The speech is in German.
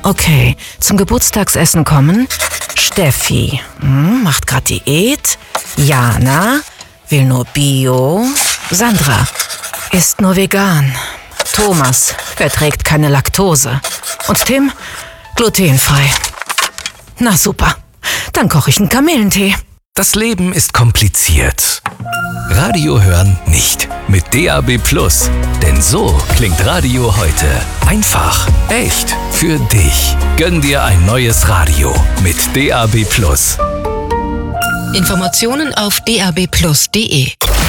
Okay, zum Geburtstagsessen kommen Steffi, macht grad Diät. Jana will nur Bio. Sandra isst nur vegan. Thomas verträgt keine Laktose. Und Tim glutenfrei. Na super, dann koche ich einen Kamillentee. Das Leben ist kompliziert. Radio hören nicht. Mit DAB+. Denn so klingt Radio heute. Einfach, echt, für dich. Gönn dir ein neues Radio mit DAB+. Informationen auf dabplus.de